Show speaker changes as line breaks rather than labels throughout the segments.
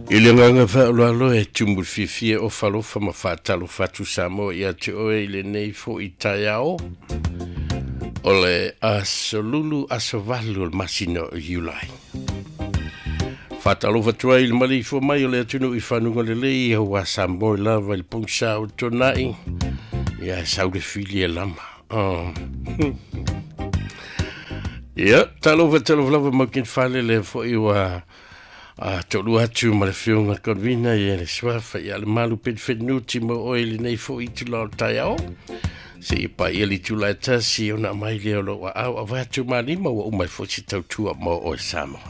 Ile nganga whaaloalo e tumu whiwhia o whalofa ma whaatalo whatu Samoa ia te oe ile nei fo I tai ao. O le asolulu asovalu o masina o Iulai. Whaatalo whatua ile mali fo mai o le atunu I whanunga le lei au a Samoa lava il pungsa o tonai. Ia saure fili e lama. Ia, talo whatalova makin whale le fo iwa tolu atu ma le whiunga konvina I le swafa I ale malu penwhenuti mo oili nei fo I tula o tai ao. Se I pa I li tula e tasi o na mai leo lo wa au a watu malima wa umai fo si tautua mo o Samoa.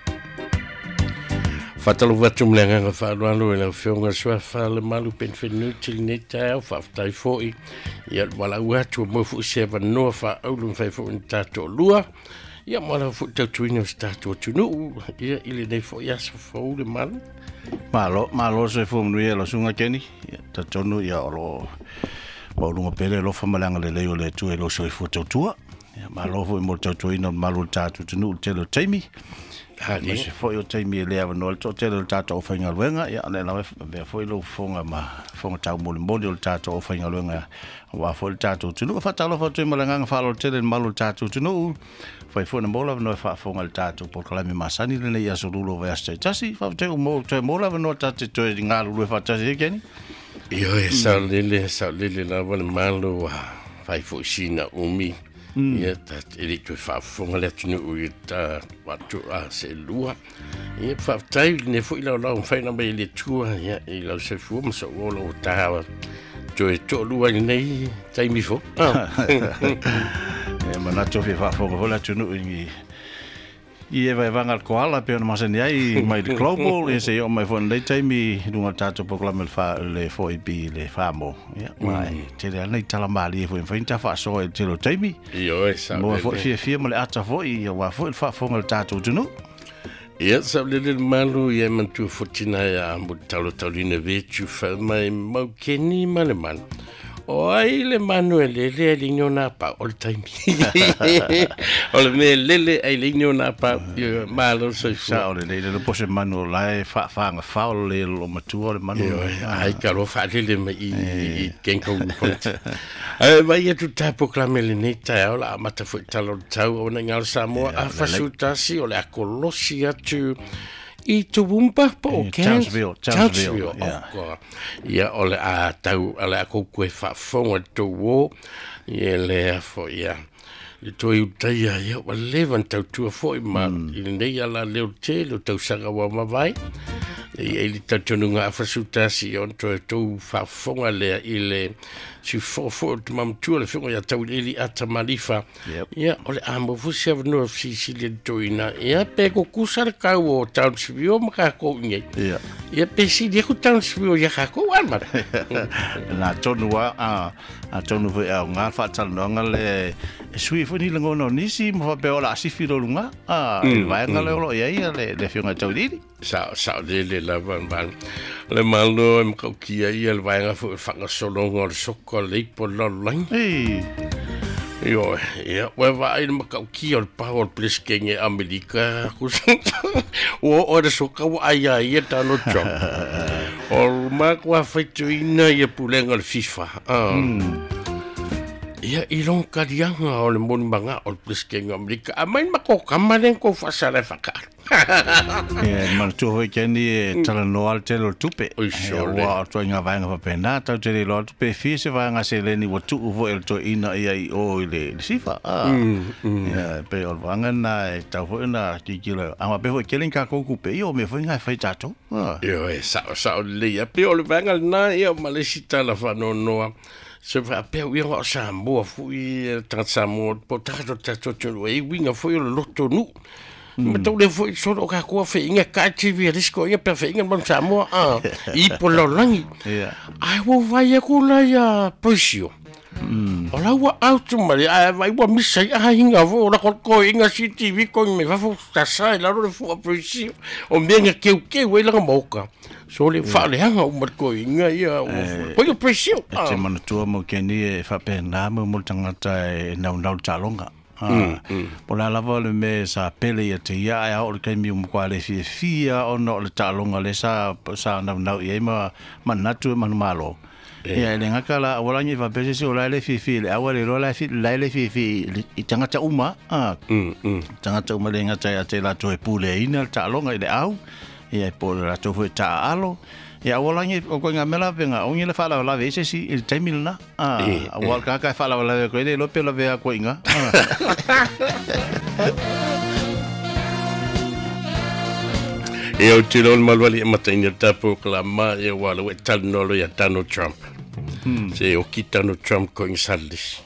Whatalo watu mleanga whaaloalo e la whiunga swafa le malu penwhenuti li nei tai au whaftai fo I. Ia wala uatu mo fu sewa noa wha aulun whai fo ni tato lua. Ia mala fu tautuina o statu o tunu. Ia ili nei fo iasa fo le malu.
Malo se fo mnu ia lo sunga keni. Tatonu ia olo maulunga pere lo famalanga le leo le tu e lo soi fo tautua. Malo fo mo tautuina malu tatu tunu telo taimi.
Hadi.
Se fo yo taimi le ava no to telo tatu o fainga luenga. Ia le la fo lo fonga tau mo le mole o tatu o fainga luenga. Wa fo le tatu tunu fa talo fo tu malanga fa lo tele malu tatu tunu. Fai fo na mola no fa fonga le tatu por kalami masani le ia so lulo va sta tasi fa te mo te mola no tatu to ngalu le fa tasi keni.
Io e sa lele la wale malu fai fo sina umi. Ia tat ele tu fa fonga le tunu u ta watu a se lua. Ia fa tai ne fo ila la fai na mai le tua ia ila se fu mo so lo ta to lua nei tai mi fo.
Mana tofi fa fonga la tunu I eva vanga koala pe na masani ai mai le global e se o mai fon le taimi dunga tato proclamer fa le foi bi le famo ia mai te le nei tala mali foi fa fa so e te lo taimi
Io e sa
mo foi fie mo le ata foi wa foi fa fonga le tato tunu
ia sa le malu ia man tu fotina ia mo talo talina vetu fa mai mau keni maleman. O ai le Manuele le ligno na pa all time. O le me lele ai ligno na pa malo so
sa o le le pose manu lai fa nga fa le lo matua le manu
ai caro fa le me I kenko point. Ai vai tu tapo clamele neta o la mata fu talo tau o ngal Samoa a fa sutasi o le akolosi atu I Toowoomba po
Townsville.
Ia ole a tau ale a koe whafonga tō wō. Ia lea fo ia. I toi utaia ia wa levan tau tua fo I ma. I nei ala leo te leo tau sanga wa mawai. Ia ili tau tonunga a whasutasi on tō whafonga lea I le si fo te mamtua le whunga ia tau ili ata malifa. Ia ole a mo fusi av no si le toina. Ia pe ko kusar kau o Townsville maka ko ngai. Ia pe si dia ko Townsville ia ka ko alma.
Na tonua a tonu vo a nga fa talonga le sui fo ni lango no nisi mo pe ola si filo lunga. Vai nga le lo ia le whunga tau diri.
Sa le la van le malo em ko kia ia le vai nga fo fanga solonga le soko le po lo lang. Io, we vai ma ka kia le power place kenge Amerika ku o de soka wa ai ta no chong. O ma kwa fetuina ia pulenga le FIFA. Ia I long kadianga o le mon manga o place kenge Amerika. A mai ma ko kamalen ko fa sala fakar.
Man tu hoi keni tala noal te lo tupe. Wa to nga vanga pa pena tau te lo tupe fi se vanga se leni wa tu vo el to ina ia I o le sifa. Pe o vanga na tau ho na ki kilo. Ama pe ho kelin ka ko ku pe o me foi nga fai tato.
Io e sa le ia pe o le vanga na ia malesita la fa no noa. Se va pe o ia Samoa fui tan Samoa po tato tu e winga foi o loto nu. Ma tau le foi solo ka ko fe inga ka TV risco ia pe fe inga bon Samoa I po lo langi. Ai wo vai ko la ya posio. Ola wa auto mari vai wa misa inga vo la ko inga TV ko me va fo tasa la ro fo posio. O menga ke we la moka. So le fa le hanga o ko inga ia ko posio.
Te manatua mo keni fa pe na mo tangata na talonga. Po la lava le me sa pele ia te ia ai o le kai mi mo kwa le fia o no le talonga le sa na ia ma natu ma malo. Ia le ngaka la wala ni va pese o la le fi le awa le la fi i tangata uma tangata uma le ngata ia te la to e pule ina talonga i le au ia po la to foi ta alo ia wala ni o ko ngamela venga o ni le fala la vese si il temilna wala ka fala la ko le lo pelo ve ko inga
e o tilo malwali matanya tapo klama e wala we talno lo ya Donald Trump se o kita no Trump ko insalis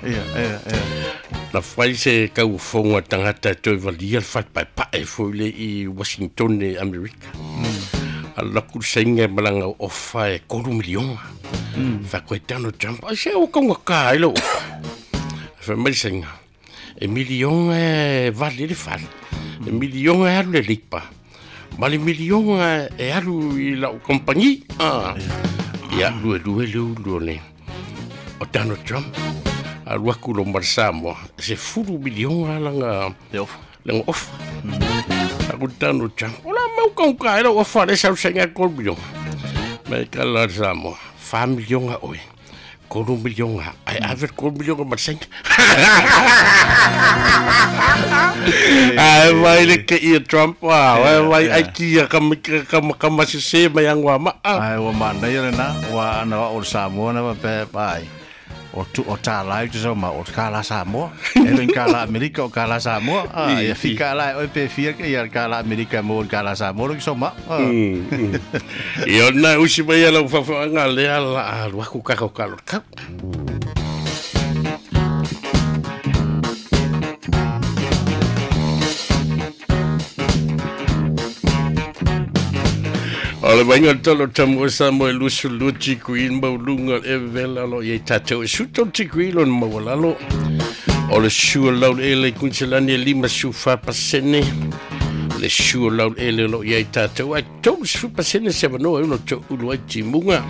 la fai se ka u fonga tangata to valia fai pa e foi i Washington e America alla ku senga malanga o fai ko milion fa ko Donald Trump se o ko ka ilo fa mai senga e milion e vale le fal e milion e le lipa mali milion e alu i la compagnie ia lu le o Donald Trump al wakulo marsamo se furu milion langa off aku Donald Trump ola mau kau ka era o fa sa senga ko milion mai kala samo fa milion oi ko milion ai aver ko milion marsenga ai vai le ke i Trump vai ai kia kam se mai angwa ma
ai wa mana ia na wa ana o samo na pe pai o ta lai tu ma o kala samo e kala Amerika o kala samo ia fika la o pe fia ke ia kala Amerika mo kala samo ro soma
io na usi mai ala fa ngale ala wa ku ka ka Ole vango tolo tamo samo lusu luci queen maulunga e vela lo ye tato suto tiquilo mawalalo ole sure lo ele kunselani lima sufa pasene le sure lo ele lo ye tato ai to sufa pasene se no uno to ulo timunga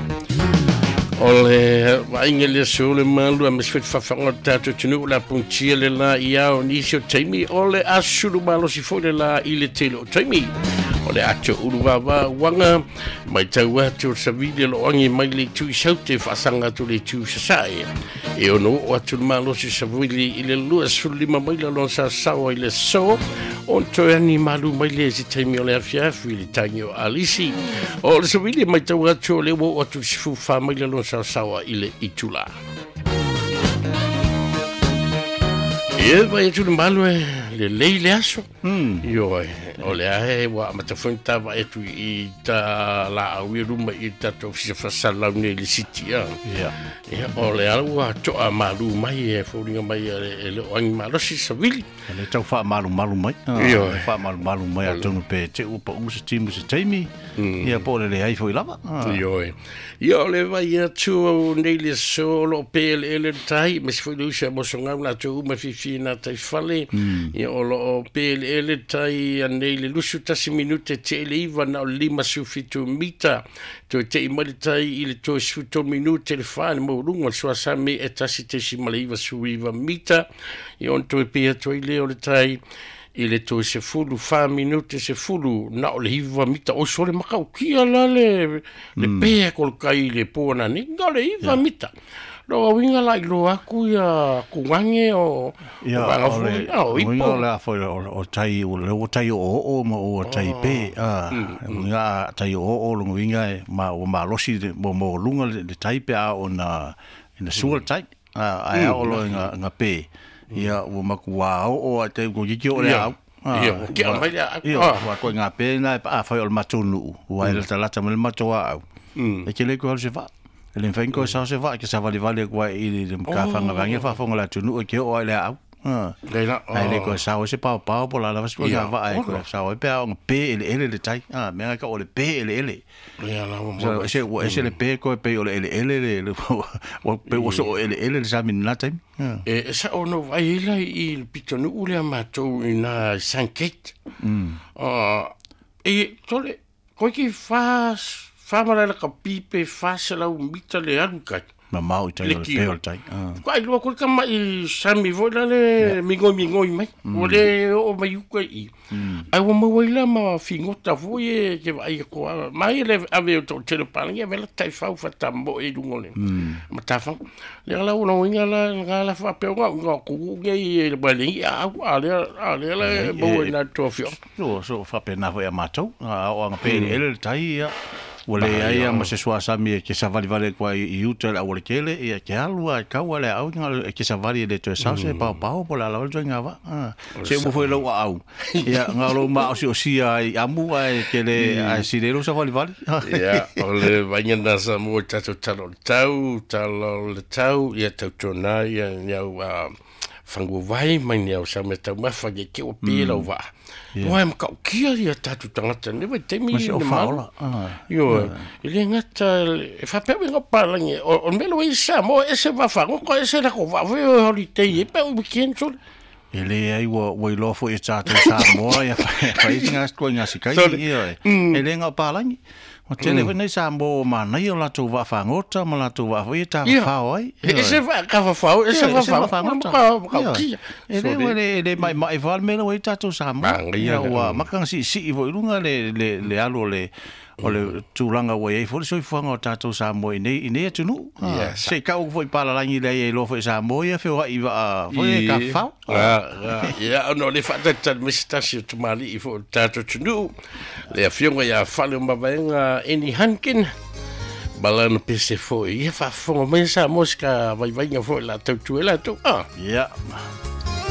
ole vaingele sole malu a mesfet fa fanga tato tinu la puntia le la ia onisio taimi ole asulu malo si fole la ile telo taimi ole ato uruwa wanga mai tau atu savile lo angi mai le tu saute fasanga tu le tu sai e ono atu malo si savile ile lua sulima mai la lonsa sawa ile so on to ani malu mai le si taimi ole afia fili tangio alisi o le savile mai tau atu le wo atu sifu fa mai la lonsa sawa ile itula e vai tu malu le leile aso yo ole ai wa matafunta va etu i ta la wiruma i ta to si fa sala ne le sitia ya ole alwa to amalu mai e foringa mai le ang malo si savili
le tau fa malu mai fa malu mai atonu pe te upa usa timu se taimi ia po le ai foi lava
yo le vai atu nele solo pe le tai mes foi lusa mo songa na tu ma fifina tai fale yo lo pe le tai le lusu tasi minute te le iwa na o lima sufitu mita to te imalitai ile to sufitu minute le whaane mo runga soa sa me e tasi te si male iwa suiwa mita i on to e pia to i leo le tai ile to se fulu 5 minute se fulu na o le iwa mita o sole makau kia la le pea kol kai le pōna ni nga le iwa mita lo winga lai lo aku ya kuange o
winga la foi o tai o tai pe winga tai o lo winga ma losi mo lunga le tai pe o na ina sual tai ai o lo nga pe ia o makua o te go giki o le au
ke mai
wa ko nga pe na foi o matunu wa le talata mo le matoa au e ke le ko se va le fenko sa se va que sa va le vale kwa i le mkafanga vange fa fonga la tunu o ke o le au
leila
ai ko sa o se pa po la va va ai ko sa o pe on pe le tai me ka o le pe le
ya la
so se le pe ko pe o le o pe o so le sa min la tai
sa o no vai la il pitonu ule mato ina sanket e tole ko ki fas famara la kapipe fasa la umita le alukat
Ma mau tai le peo tai.
Ko ai lo ko ka mai sami vo le mingoi mai. O le o mai ku I. Ai wo mo ila ma fingota vo e ke vai ko mai le ave to te pa nge vela tai fa tambo e lungo le. Ma ta fa. Le la uno inga la fa pe ngo ku nge le bali a le bo na to fio.
So fa pe na vo ya matou. O nga pe ele tai ya. Wale ai ma se swa sami ke sa vale kwa I utel a wale kele e ke alua ka wale au nga ke sa vale de to sa se pa pola la jo nga va se mo foi lo au ya nga lo ma o si ai amu ai ke le ai si de lo sa vale
ya ole vanya sa mo talo le tau ya tona ya fangu vai mai ne o sa me tau ma fa ke o pila o va Wai ma kau kia ia tatu tangata ne wai temi
ni ma.
Yo, ile ngata e fa pe ngo palangi o melo I sa mo ese va fa ko ese la ko va ve holiday e pe weekend so.
Ele ai wo lo fo e tatu sa mo ia fa inga ko nga sikai ia. Ele nga palangi. O tele nei sa mo ma nei o la tu va fa ngota ma la tu va vo ta fa oi.
Ese va ka fa ese va fa ngota.
Ele mai val melo e tatu sa mo. Ia wa makang si vo lunga le alo le o le tūranga wai e fori soi whanga o tātou Samoa I nei atunu. Se kau foi palarangi lei e lo foi Samoa ia whio hai foi ka whau.
Ia, no le whatatat mistasi o tumali I fo tātou tunu. Le a whionga ia whale mawaenga Eni Hankin. Balana pese foi. Ia whafonga mai Samoa ska vai vainga foi la tau tuela tau.
Ia.